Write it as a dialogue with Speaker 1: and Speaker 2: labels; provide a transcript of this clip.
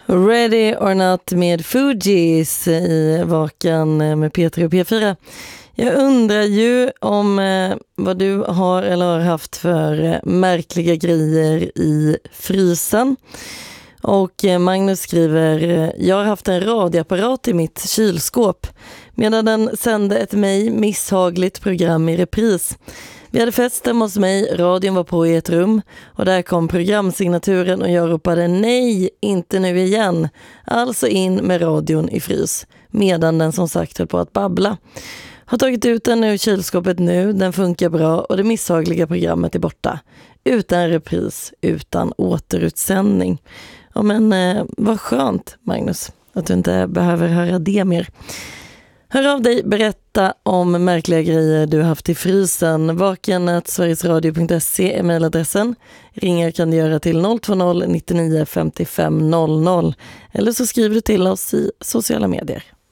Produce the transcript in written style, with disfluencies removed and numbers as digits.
Speaker 1: Ready or Not med Fugees i Vaken med Peter och P4. Jag undrar ju om vad du har eller har haft för märkliga grejer i frysen. Och Magnus skriver: jag har haft en radioapparat i mitt kylskåp medan den sände ett mig misshagligt program i repris. Vi hade fest hemma hos mig, radion var på i ett rum och där kom programsignaturen och jag ropade nej, inte nu igen. Alltså in med radion i frys, medan den som sagt höll på att babbla. Har tagit ut den ur kylskåpet nu, den funkar bra och det misshagliga programmet är borta. Utan repris, utan återutsändning. Ja men vad skönt, Magnus, att du inte behöver höra det mer. Hör av dig, berätta om märkliga grejer du haft i frysen. vaken@sverigesradio.se är mejladressen. Ringar kan du göra till 020 99 55 00. Eller så skriver du till oss i sociala medier.